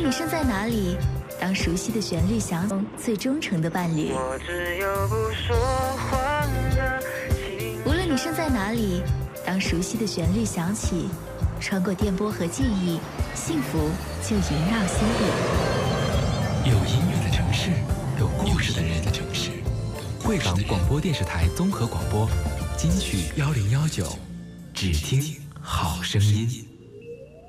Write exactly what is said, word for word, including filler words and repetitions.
你身在哪里，当熟悉的旋律响起，最忠诚的伴侣。 我只有不说谎的情。 无论你身在哪里，当熟悉的旋律响起，穿过电波和记忆，幸福就萦绕心底。 有音乐的城市，有故事的人的城市。贵港广播电视台综合广播，金曲幺零幺九，只听好声音。